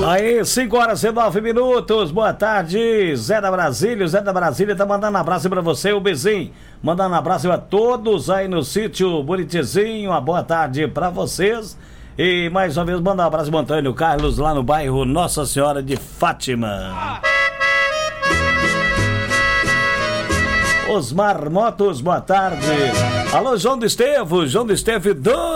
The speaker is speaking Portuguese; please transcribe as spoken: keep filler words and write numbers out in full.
Aí, cinco horas e nove minutos, boa tarde, Zé da Brasília, o Zé da Brasília tá mandando um abraço pra você, o Bezinho, mandando um abraço a todos aí no sítio Buritizinho, uma boa tarde pra vocês, e mais uma vez mandar um abraço pro Antônio Carlos lá no bairro Nossa Senhora de Fátima. Os Marmotos, boa tarde. Alô, João do Estevo, João do Estevo do